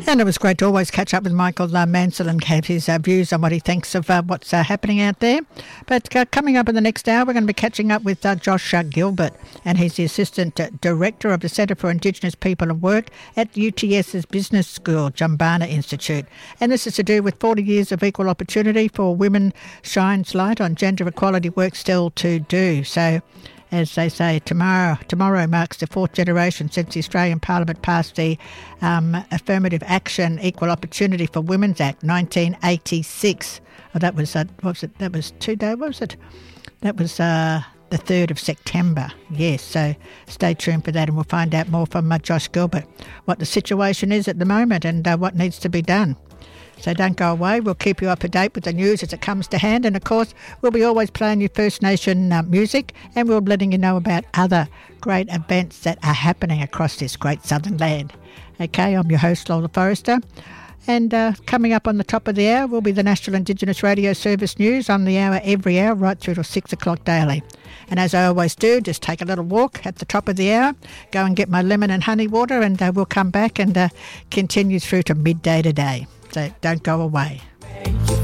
And it was great to always catch up with Michael Mansell and have his views on what he thinks of what's happening out there. But coming up in the next hour, we're going to be catching up with Josh Gilbert, and he's the Assistant Director of the Centre for Indigenous People and Work at UTS's Business School, Jumbana Institute. And this is to do with 40 years of equal opportunity for women, shines light on gender equality work still to do. So, as they say, tomorrow marks the fourth generation since the Australian Parliament passed the Affirmative Action Equal Opportunity for Women's Act 1986. Oh, that was That was 2 days. What was it? That was the 3rd of September. Yes, so stay tuned for that, and we'll find out more from Josh Gilbert what the situation is at the moment and what needs to be done. So don't go away. We'll keep you up to date with the news as it comes to hand. And, of course, we'll be always playing you First Nation music, and we'll be letting you know about other great events that are happening across this great southern land. Okay, I'm your host, Lola Forrester. And coming up on the top of the hour will be the National Indigenous Radio Service News on the hour every hour right through to 6 o'clock daily. And as I always do, just take a little walk at the top of the hour, go and get my lemon and honey water, and we'll come back and continue through to midday today. So don't go away.